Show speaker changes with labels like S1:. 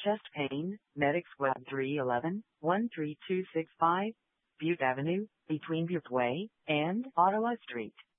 S1: Chest pain, Medics Web 311, 13265, Butte Avenue, between Butte Way and Ottawa Street.